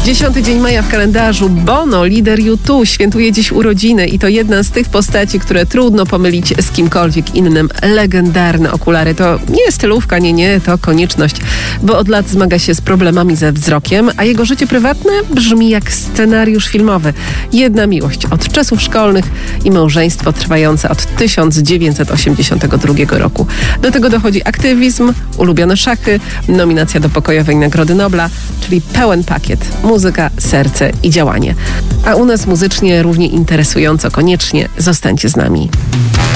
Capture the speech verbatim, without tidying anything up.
Dziesiąty dzień maja w kalendarzu. Bono, lider U dwa, świętuje dziś urodziny i to jedna z tych postaci, które trudno pomylić z kimkolwiek innym. Legendarne okulary to nie stylówka, nie, nie, to konieczność, bo od lat zmaga się z problemami ze wzrokiem, a jego życie prywatne brzmi jak scenariusz filmowy. Jedna miłość od czasów szkolnych i małżeństwo trwające od tysiąc dziewięćset osiemdziesiątego drugiego roku. Do tego dochodzi aktywizm, ulubione szachy, nominacja do Pokojowej Nagrody Nobla, czyli pełen pakiet. Muzyka, serce i działanie. A u nas muzycznie równie interesująco. Koniecznie zostańcie z nami.